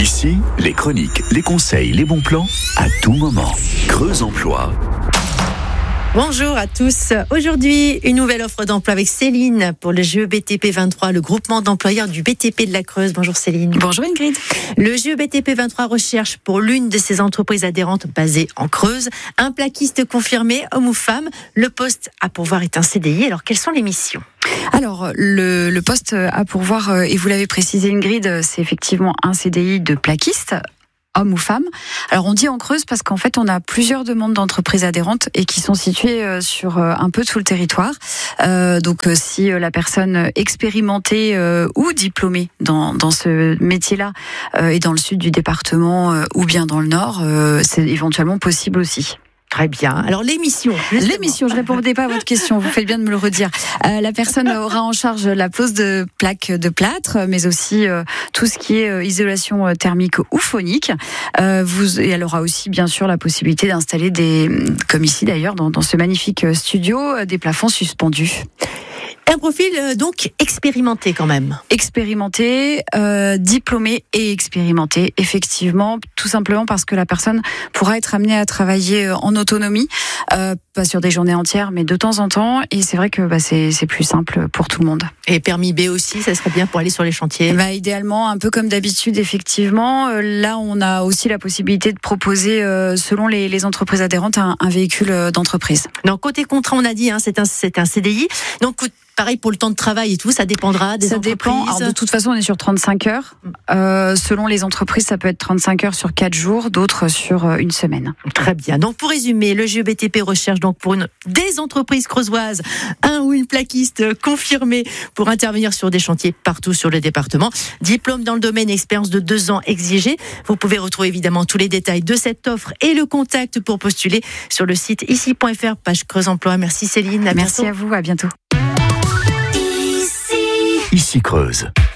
Ici, les chroniques, les conseils, les bons plans, à tout moment. Creuse Emploi. Bonjour à tous. Aujourd'hui, une nouvelle offre d'emploi avec Céline pour le GE BTP 23, le groupement d'employeurs du BTP de la Creuse. Bonjour Céline. Bonjour Ingrid. Le GE BTP 23 recherche pour l'une de ses entreprises adhérentes basées en Creuse un plaquiste confirmé, homme ou femme. Le poste à pourvoir est un CDI. Alors, quelles sont les missions ? Alors, le poste à pourvoir, et vous l'avez précisé Ingrid, c'est effectivement un CDI de plaquiste, homme ou femme. Alors on dit en Creuse parce qu'en fait on a plusieurs demandes d'entreprises adhérentes et qui sont situées sur un peu tout le territoire. Donc si la personne expérimentée ou diplômée dans ce métier-là est dans le sud du département ou bien dans le nord, c'est éventuellement possible aussi. Très bien. Alors l'émission, je répondais pas à votre question, vous faites bien de me le redire. La personne aura en charge la pose de plaques de plâtre, mais aussi tout ce qui est isolation thermique ou phonique. Et elle aura aussi bien sûr la possibilité d'installer comme ici d'ailleurs dans ce magnifique studio, des plafonds suspendus. Un profil donc expérimenté quand même. Expérimenté, diplômé et expérimenté, effectivement, tout simplement parce que la personne pourra être amenée à travailler en autonomie, pas sur des journées entières, mais de temps en temps. Et c'est vrai que c'est plus simple pour tout le monde. Et permis B aussi, ça serait bien pour aller sur les chantiers. Idéalement, un peu comme d'habitude, effectivement. Là, on a aussi la possibilité de proposer, selon les entreprises adhérentes, un véhicule d'entreprise. Donc côté contrat, on a dit, c'est un CDI. Donc pareil pour le temps de travail et tout, ça dépendra des entreprises. Dépend. Alors, de toute façon, on est sur 35 heures. Selon les entreprises, ça peut être 35 heures sur 4 jours, d'autres sur une semaine. Très bien. Donc, pour résumer, le GE BTP recherche donc pour des entreprises creusoises un ou une plaquiste confirmée pour intervenir sur des chantiers partout sur le département. Diplôme dans le domaine, expérience de 2 ans exigée. Vous pouvez retrouver évidemment tous les détails de cette offre et le contact pour postuler sur le site ici.fr, page Creuse Emploi. Merci Céline. Merci à vous. À bientôt. Ici Creuse.